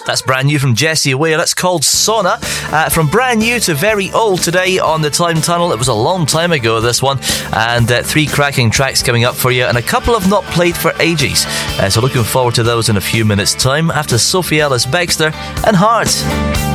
That's brand new from Jessie Ware. It's called Sona. From brand new to very old today on the Time Tunnel. It was a long time ago, this one. And 3 cracking tracks coming up for you, and a couple have not played for ages. So looking forward to those in a few minutes' time after Sophie Ellis-Bextor and Heart.